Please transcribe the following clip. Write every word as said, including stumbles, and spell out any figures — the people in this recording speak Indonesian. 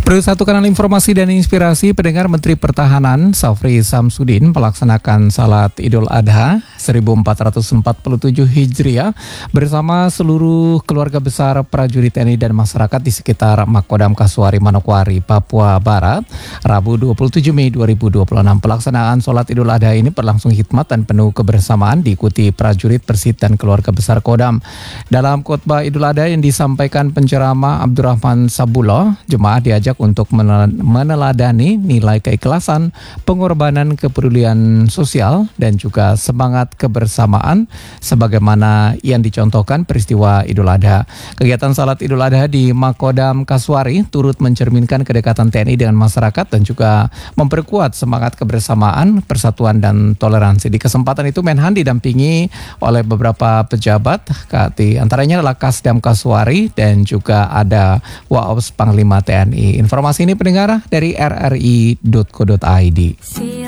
Perlu satu kanal informasi dan inspirasi, pendengar. Menteri Pertahanan Syafri Samsudin melaksanakan salat Idul Adha seribu empat ratus empat puluh tujuh Hijriah bersama seluruh keluarga besar prajurit T N I dan masyarakat di sekitar Makodam Kasuari, Manokwari, Papua Barat, Rabu dua puluh tujuh Mei dua ribu dua puluh enam. Pelaksanaan salat Idul Adha ini berlangsung hikmat dan penuh kebersamaan, diikuti prajurit, persit, dan keluarga besar Kodam. Dalam khotbah Idul Adha yang disampaikan penceramah Abdurrahman Sabullah, jemaah diajak untuk meneladani nilai keikhlasan, pengorbanan, kepedulian sosial, dan juga semangat kebersamaan sebagaimana yang dicontohkan peristiwa Idul Adha. Kegiatan salat Idul Adha di Makodam Kasuari turut mencerminkan kedekatan T N I dengan masyarakat dan juga memperkuat semangat kebersamaan, persatuan, dan toleransi. Di kesempatan itu Menhan didampingi oleh beberapa pejabat, di antaranya adalah Kasdam Kasuari dan juga ada Waops Panglima T N I. Informasi ini pendengar dari r r i titik co titik i d.